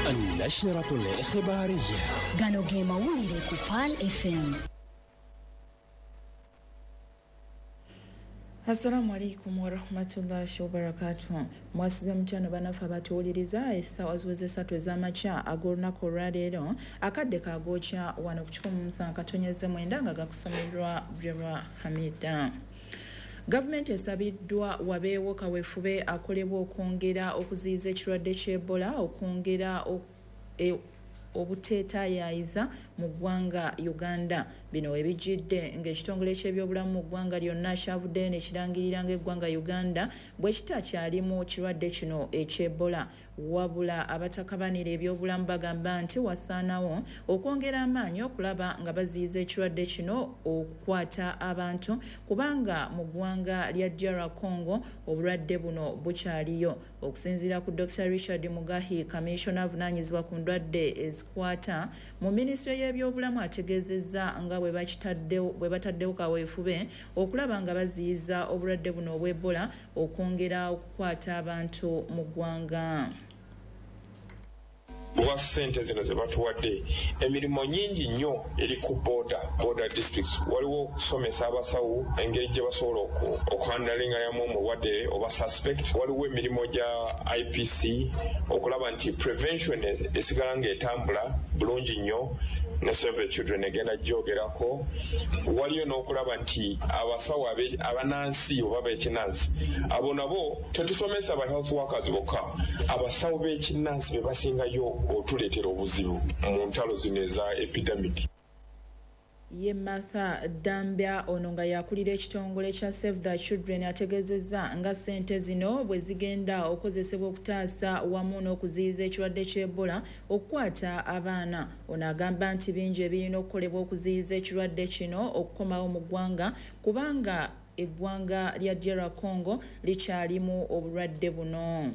النشرة الإخبارية gano ge mawulire ku PAL FM. Assalamu alaikum wa rahmatullahi wa barakatuh. Mwasize mchano banafa batuwuliriza essaawa ziweze 3 ez'amakya ag'olunaku olwaleero akadde kagookya wano ku 1.9 nga gakusomerwa Brera Hamida. Gavumenti esabiddwa wabeewo kaweefube akolebwa okwongera okuziyiza ekirwadde ky'Ebola okwongera obuteetaayayiza mu ggwanga Uganda. Bino ebijjidde ng'ekitongole ky'ebyobulamu mu ggwanga lyonna kyavuddeyo ne kirangirira ng'eggwanga Uganda bwe kitakyalimu kirwadde kino eky'Ebola. Wabula abatakabanira ebyobulamu bagamba nti wasaanawo okwongera amaanyi okulaba nga baziyiza ekirwadde kino okukwata abantu kubanga mu ggwanga lya DR Congo obulwadde buno bukyaliyo. Okusinziira ku Dr. Richard Mugahi, Commissioner avunaanyizibwa ku ndwadde ezikwata mu Minisitule y'ebyobulamu, ategeezezza nga bwe bataddewo kaweefube okulaba nga baziyiza obulwadde buno obw'Ebola okwongera okukwata abantu mu ggwanga. Bwa ssente zino ze batuwadde emirimu nyingi nnyo eri ku border districts. Waliwo okusomesa abasawo engeri gye basobola okuhandalingayamu omulwadde oba suspect. Waliwo emirimu gya IPC okulaba nti prevention esigala ng'etambula bulungi nnyo ne Save the Children egenda gyogerako. Waliyo n'okulaba nti abasawo abanansi oba b'ekinnansi abo nabo tetusomesa aba health workers bokka, abasawo b'ekinnansi be basingayo otuleetera obuzibu mu ntalo zino eza epidemic. Ye Martha Dambya ono nga yakulira ekitongole kya Save the Children ategeezezza nga ssente zino bwe zigenda okozesebwa okutaasa wamu n'okuziyiza ekirwadde ky'Ebola okukwata abaana. Ono agamba nti bingi ebirina okukolebwa okuziyiza ekirwadde kino okukomawo mu ggwanga kubanga eggwanga lya DR Congo likyalimu obulwadde buno.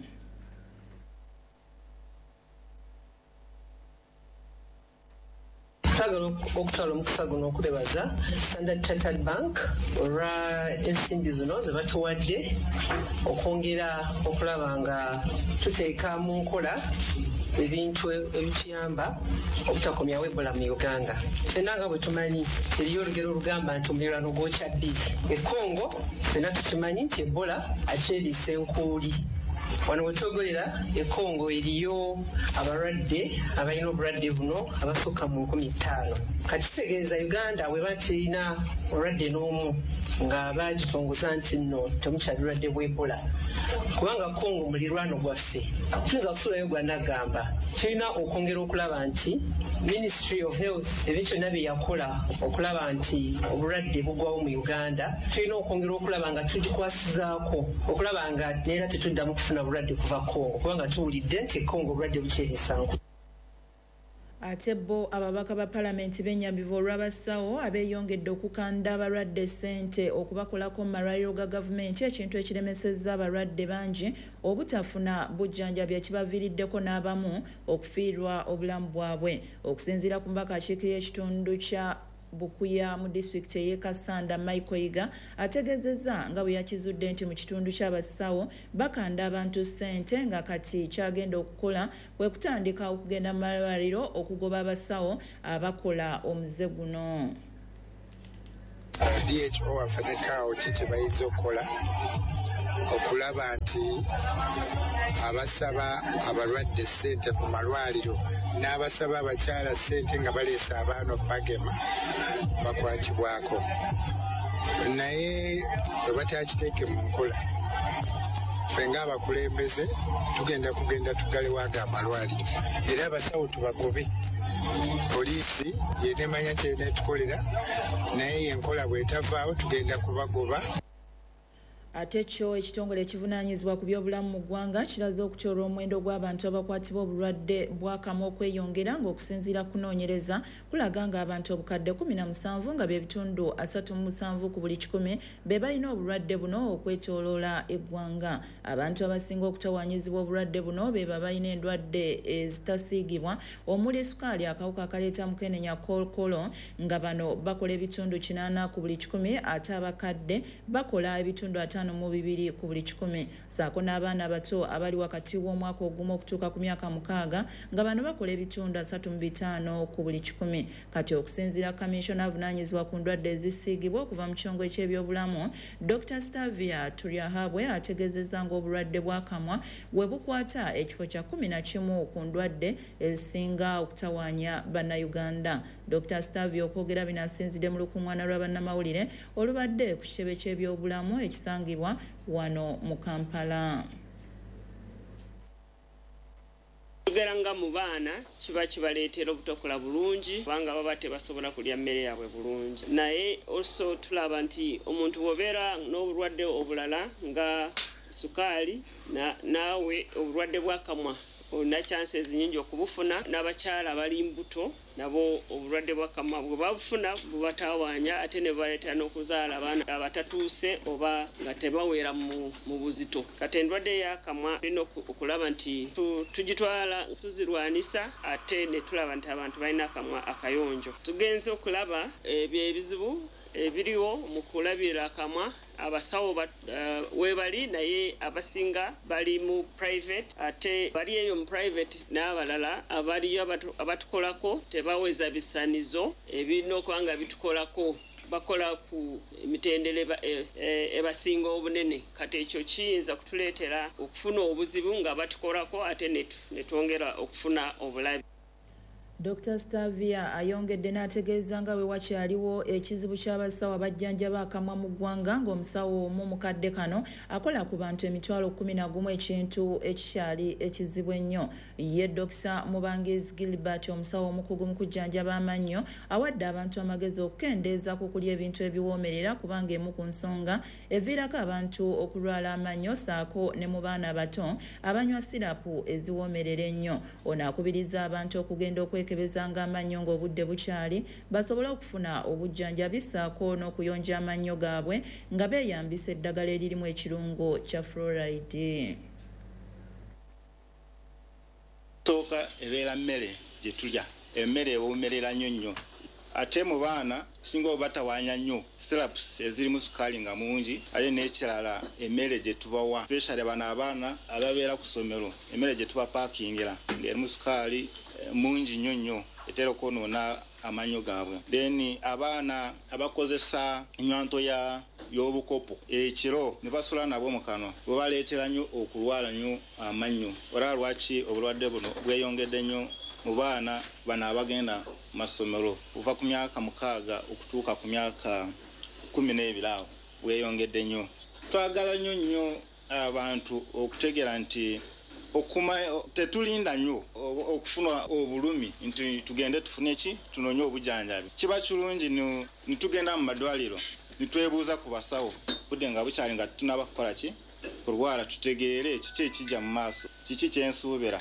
Okutwala omukisa guno okulebaza Standard Chartered Bank olwa ensimbi zino ze batuwadde okwongera okulaba nga tuteeka mu nkola ebintu ebituyamba obutakomyawo Ebola mu Uganda. Ffenna nga bwe tumanyi eriyo olugero olugamba nti omuliraano gwokya bbiri. E Congo ffenna tukimanyi nti Ebola akyeriisa enkuuli. Wano wetwogolera e Congo eriyo abalwadde abalina obulwadde buno abasukka mu 15,000. Kati kitegeeza Uganda bwe batirina olwadde n'omu nga bagitongoza nti nno temukyali bulwadde bw'Ebola. Kubanga Congo mulirwano gwaffe tuyinza kusulayo gwanagamba tulina okwongera okulaba nti Ministry of Health ebintu byonna bye yakola okulaba nti obulwadde bugwawo mu Uganda tulina okwongera okulaba nga tugikwasizaako okulaba nga neera tetuddamu kufuna bulwadde kuva Congo kubanga tuwulidde nti Congo obulwadde bukyeriisa nku. Ate bo ababaka ba palamenti b'ennyambivu olw'abasawo abeeyongedde okukanda abalwadde ssente okubakolako mu malwaliro ga gavumenti, ekintu ekiremesezza abalwadde bangi obutafuna bujjanjabi ekibaviiriddeko n'abamu okufiirwa obulamu bwabwe. Okusinziira ku mbaka akiikirira ekitundu kya Bukuya mu disitulikiti ey'e Kasanda, Michael Yiga ategeezezza nga bwe yakizudde nti mu kitundu ky'abasawo bakanda abantu ssente nga kati kyagenda okukola kwe kutandika okugenda mu malwaliro okugoba abasawo abakola omuze guno. DHO afenekaawo ki kye bayinza okukola okulaba nti abasaba abalwadde ssente ku malwaliro n'abasaba abakyala ssente nga baleesa abaana okubagema bakwatibwako, naye bwe batakiteeke mu nkola ffe ng'abakulembeze tugenda tugalewaga amalwaliro era abasawo tubagobe. Poliisi yenemanya kyenetukolera naye enkola bwetavaawo tugenda kubagoba. Ate kyo ekitongole ekivunaanyizibwa ku byobulamu mu ggwanga kiraze okutyolwa omuwendo gw'abantu abakwatibwa obulwadde bw'akamu okweyongera ng'okusinziira kunoonyereza kulaga nga abantu obukadde 17 nga b'ebitundu 37 ku buli 100 be balina obulwadde buno okwetooloola eggwanga. Abantu abasinga okutawaanyizibwa obulwadde buno be balina endwadde ezitasiigibwa omuli sukaali, akawuka akaleeta mukenenya kolkolo, nga bano bakola ebitundu 80 ku buli 100 ate abakadde bakola ebitundu 5 52 ku buli 100 saako n'abaana abato abali wakati w'omwaka ogumu okutuuka ku myaka 6 nga bano bakola ebitundu 35 ku buli 100. Kati okusinziira Commissioner avunaanyizibwa ku ndwadde ezisiigibwa okuva mu kitongole ky'ebyobulamu Dr. Stavia Turyahabwe ategeezezza ng'obulwadde bw'akamwa bwe bukwata ekifo kya 11 ku ndwadde ezisinga okutawaanya bannayuganda. Dr. Stavia okwogera bino asinzidde mu lukuŋŋaana lwa bannamawulire olubadde ku kitebe ky'ebyobulamu ekisangibwa wano mu Kampala. Tugera nga mu baana kiba kibaleetera obutokola bulungi kubanga baba tebasobola kulya mmere yaabwe bulungi. Naye also tulaba nti omuntu bw'obeera n'obulwadde obulala nga sukaali naawe obulwadde bw'akamwa olina chances nyingi okubufuna. N'abakyala abali mbuto nabo obulwadde bw'akamwa bwe babufuna bubatawaanya ate ne baleetera n'okuzaala abaana abatatuuse oba nga tebaweera mu buzito. Kati endwadde y'akamwa tulina okulaba nti tugitwala tuzirwanisa ate ne tulaba nti abantu balina akamwa akayonjo. Tugenze okulaba ebizibu ebiriwo mu kulabirira akamwa. Abasawo webali naye abasinga bali mu private ate bali eyo mu private n'abalala abaliyo abatukolako tebaweza bisanizo ebirina okuba nga bitukolako bakola ku mitendere ebasinga obunene. Kati ekyo kiyinza kutuleetera okufuna obuzibu nga batukolako ate netwongera okufuna obulabi. Dr. Stavia ayongedde n'ategeeza nga bwe wakyaliwo ekizibu ky'abasawo abajjanjaba akamwa mu ggwanga ng'omusawo omu mukadde kano akola ku bantu 11,000 ekintu ekikyali ekizibu ennyo. Ye Dr. Mubangizi Gilbert omusawo omukugu mu kujjanjaba amannyo awadde abantu amagezi okukendeeza ku kulya ebintu ebiwoomerera kubanga emu ku nsonga eviirako abantu okulwala amannyo saako ne mu baana abato abanywa sirapu eziwoomerera ennyo. Ono akubiriza abantu okugenda okwekebezanga amannyo ng'obudde bukyali basobole okufuna obujjanjabi saako n'okuyonja amannyo gaabwe nga beeyambisa eddagala eririmu ekirungo kya fluoride. Sooka ebeera mmere gye tulya, emmere ewoomerera nnyo ate mu baana singa obatawaanya nnyo syrups ezirimu sukaali nga mungi ate n'ekirala emmere gye tubawa especially bano abaana ababeera ku ssomero emmere gye tuba paakingira ng'erimu sukaali mungi nnyo etera okwonoona amannyo gaabwe. Then abaana abakozesa ennywanto y'obukopo ekiro ne basula nabo mu kanwa bwe baleetera nnyo okulwala nnyo amannyo. Olaba lwaki obulwadde buno bweyongedde nnyo mu baana bano abagenda mu masomero kuva ku myaka 6 okutuuka ku myaka 12 awo bweyongedde nnyo. Twagala nnyo abantu okutegeera nti tetulinda nnyo okufuna obulumi nti tugende tufune tunoonye obujjanjabi. Kiba kirungi nitugenda mu madwaliro nitwebuuza ku basawo budde nga bukyali nga tunaba kukola kulwala tutegeere kiki ekijja mu maaso kiki kyensuubira.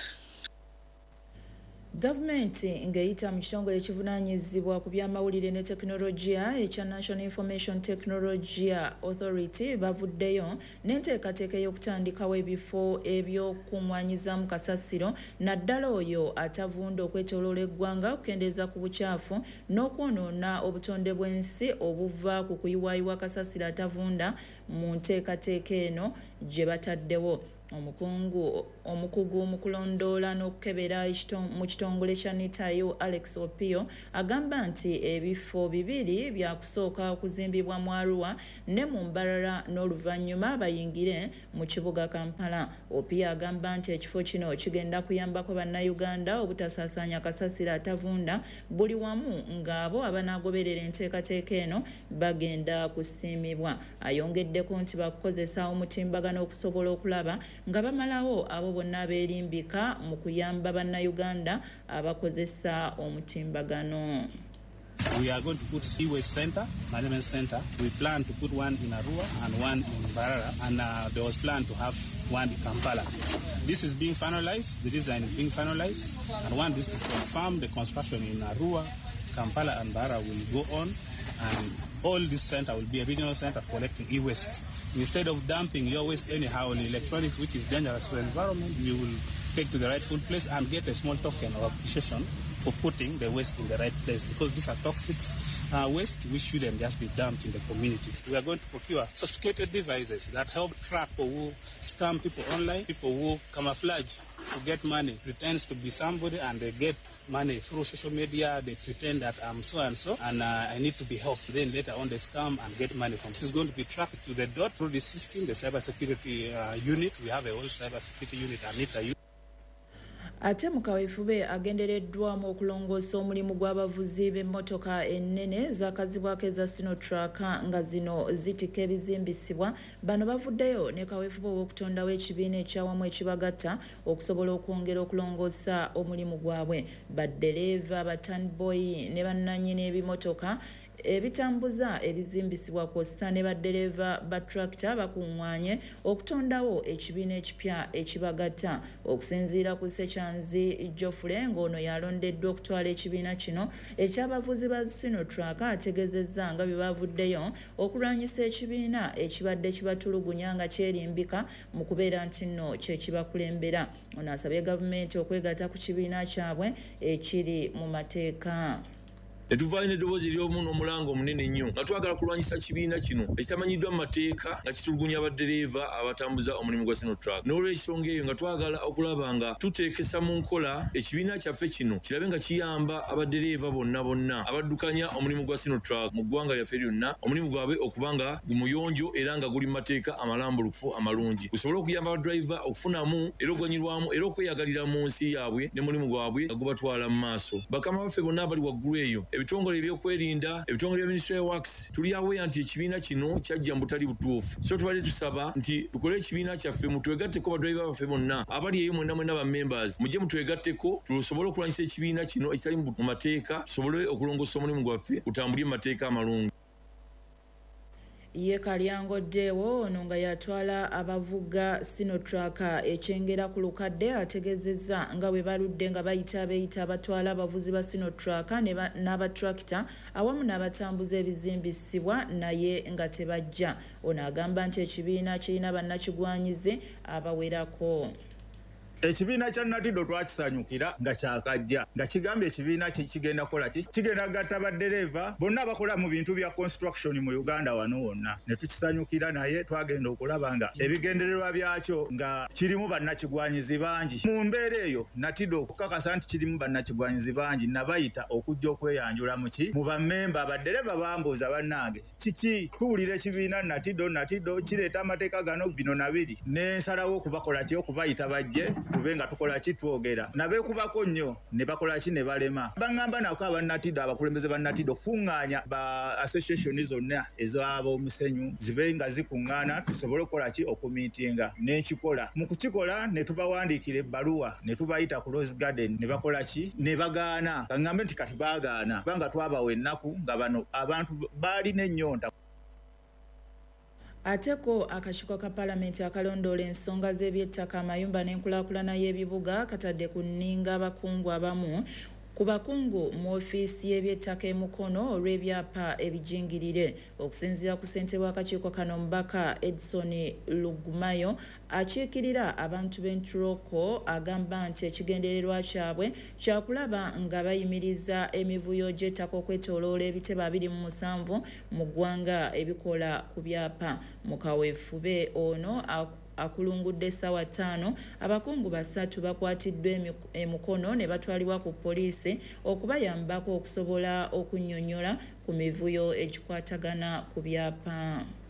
Gavumenti ng'eyita mu kitongole ekivunaanyizibwa ku by'amawulire ne tekinologiya ekya National Information Technology Authority bavuddeyo n'enteekateeka y'okutandikawo ebifo eby'okuŋŋwanyizamu kasasiro naddala oyo atavunda okwetooloola eggwanga okukendeeza ku bukyafu n'okwonoona obutonde bw'ensi obuva ku kuyiwaayiwa kasasiro atavunda mu nteekateeka eno gye bataddewo. Omukugu mu kulondoola n'okukebera mu kitongole kya NITAYO Alex Opio agamba nti ebifo 2 bya kusooka okuzimbibwa mu Arua ne mu Mbarara n'oluvannyuma bayingire mu kibuga Kampala. Opio agamba nti ekifo kino kigenda kuyambako bannayuganda obutasaasaanya kasasiro atavunda buli wamu ng'abo abanaagoberera enteekateeka eno bagenda kusiimibwa. Ayongeddeko nti bakukozesa omutimbagano okusobola okulaba nga bamalawo abo bonna abeerimbika mu kuyamba bannayuganda abakozesa omutimbagano. We are going to put e-waste center, management center. We plan to put one in Arua and one in Mbarara, and there was planned to have one in Kampala. This is being finalized, the design is being finalized, and once this is confirmed, the construction in Arua, Kampala and Mbarara will go on, and all this center will be a regional center for collecting e-waste. Instead of dumping your waste anyhow on electronics, which is dangerous to the environment, you will take to the rightful place and get a small token or appreciation for putting the waste in the right place, because these are toxic waste which shouldn't just be dumped in the community. We are going to procure sophisticated devices that help track people who scam people online, people who camouflage to get money, pretends to be somebody, and they get money through social media. They pretend that I'm so and so, and I need to be helped. Then later on they scam and get money from. This is going to be tracked to the dot through the system, the cybersecurity unit. We have a whole cybersecurity unit, Anita. Ate mu kaweefube agendereddwamu okulongoosa omulimu gw'abavuzi b'emmotoka ennene zaakazibwako eza Sinotrack nga zino zitika ebizimbisibwa. Bano bavuddeyo ne kaweefube w'okutondawo ekibiina ekyawamu ekibagatta okusobola okwongera okulongoosa omulimu gwabwe. Baddereeva, batanboy ne bannannyini ebimotoka ebitambuza ebizimbisibwa kw'ossa ne baddereeva ba tractor bakuŋŋaanye okutondawo ekibiina ekipya ekibagatta. Okusinziira ku Ssekyanzi Geoffrey ng'ono yalondeddwa okutwala ekibiina kino eky'abavuzi ba Sinotrack, ategeezezza nga bye bavuddeyo okulwanyisa ekibiina ekibadde kibatulugunya nga kyerimbika mu kubeera nti nno kye kibakulembera. Ono asabye gavumenti okwegatta ku kibiina kyabwe ekiri mu mateeka. Netuvaayo n'eddoboozi ery'omu n'omulanga omunene nnyo nga twagala kulwanyisa kibiina kino ekitamanyiddwa mu mateeka nga kitulugunya baddereeva abatambuza omulimu gwa Sinotrack. N'olw'ensonga eyo nga twagala okulaba nga tuteekesa mu nkola ekibiina kyaffe kino kirabe nga kiyamba abaddereeva bonna abaddukanya omulimu gwa Sinotrack mu ggwanga lyaffe lyonna, omulimu gwabwe okuba nga gumuyonjo era nga guli mu mateeka amalambulukufu amalungi, gusobole okuyamba abadriver okufunamu era okuganyirwamu era okweyagalira mu nsi yaabwe ne mulimu gwabwe nga gubatwala mu maaso. Bakama baffe bonna abali waggulu eyo, ebitongole ebyokwerinda, ebitongole bya Ministry of Works, tuli aweya nti ekibiina kino kyajja mu butali butuufu. So tubadde tusaba nti tukole ekibiina kyaffe, mutwegatteko badriver baffe bonna abali eyo mwenna ba members, mujje mutwegatteko tusobole okulwanyisa ekibiina kino ekitali mu mateeka, tusobole okulongoosa omulimu gwaffe gutambulire mu mateeka amalungi. Ye Kalyangoddeewo ono nga yatwala abavuga Sinotrack ekyengera ku lukadde ategeezezza nga bwe baludde nga bayita abatwala abavuzi ba Sinotrack n'abatractor awamu n'abatambuza ebizimbisibwa naye nga tebajja. Ono agamba nti ekibiina kirina bannakigwanyize abawerako. Ekibiina kya Natido twakisanyukira nga kyakajja nga kigambye ekibiina kigenda kola kigenda gatta baddereeva bonna abakola mu bintu bya construction mu Uganda wano wonna, ne tukisanyukira naye twagenda okulaba nga ebigendererwa byakyo nga kirimu bannakigwanyizi bangi. Mu mbeera eyo Natido okukakasa nti kirimu bannakigwanyizi bangi nabayita okujja okweyanjula mu bammemba. Baddereeva bambuuza bannange kiki tuwulira ekibiina Natido kireeta amateeka gano bino nabiri, n'ensalawo okubakola ki okubayita bajje tube nga tukola ki twogera nabeekubako nnyo ne bakola ki ne balema. Baŋŋamba nako abannatido abakulembeze bannatido kuŋŋaanya ba association zonna ez'ab'omusenyu zibe nga zikuŋŋaana tusobole okukola ki okumiitinga n'ekikola. Mu kukikola ne tubawandiikira ebbaluwa ne tubayita ku Rose Garden ne bakola ki ne bagaana. Kaŋŋambe nti kati baagaana kubanga twabawa ennaku nga bano abantu baalina ennyonta. Ateko akakiiko ka Paalamenti akalondoola ensonga z'ebyettaka, amayumba n'enkulaakulana y'ebibuga katadde ku nninga abakungu abamu ku bakungu mu ofiisi y'ebyettaka e Mukono olw'ebyapa ebijingirire. Okusinziira ku ssentebe w'akakiiko kano Mbaka Edson Lugumayo akiikirira abantu b'Enturoko agamba nti ekigendererwa kyabwe kyakulaba nga bayimiriza emivuyo gy'ettaka okwetooloola ebitebe 27 mu ggwanga ebikola ku byapa. Mu kaweefube ono akulungudde essaawa 5 abakungu 3 bakwatiddwa e Mukono ne batwalibwa ku poliisi okubayambako okusobola okunnyonnyola ku mivuyo egikwatagana ku byapa.